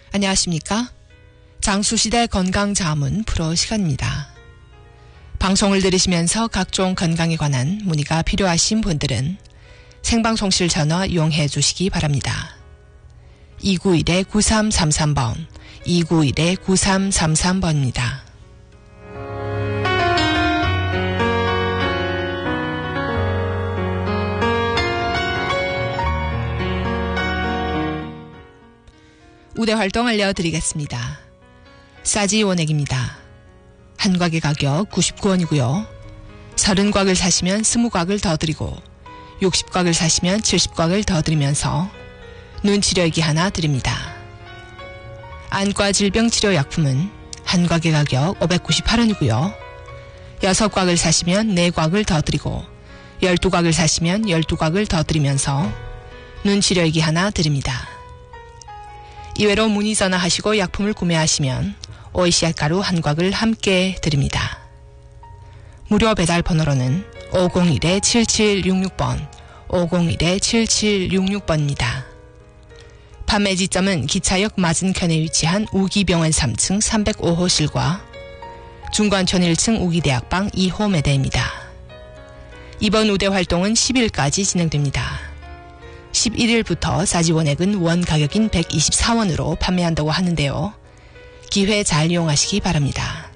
안녕하십니까? 장수시대 건강자문 프로 시간입니다. 방송을 들으시면서 각종 건강에 관한 문의가 필요하신 분들은 생방송실 전화 이용해 주시기 바랍니다. 291-9333번, 291-9333번입니다. 우대 활동 알려드리겠습니다. 싸지 원액입니다. 한 곽의 가격 99원이고요. 30곽을 사시면 20곽을 더 드리고 60곽을 사시면 70곽을 더 드리면서 눈치료기 하나 드립니다. 안과 질병치료약품은 한 곽의 가격 598원이고요. 6곽을 사시면 4곽을 더 드리고 12곽을 사시면 12곽을 더 드리면서 눈치료기 하나 드립니다. 이외로 문의 전화하시고 약품을 구매하시면 오이시아 가루 한 곽을 함께 드립니다. 무료 배달 번호로는 501-7766번, 501-7766번입니다. 판매 지점은 기차역 맞은편에 위치한 우기병원 3층 305호실과 중관촌 1층 우기대학방 2호 매대입니다. 이번 우대 활동은 10일까지 진행됩니다. 11일부터 싸지 원액은 원 가격인 124원으로 판매한다고 하는데요. 기회 잘 이용하시기 바랍니다.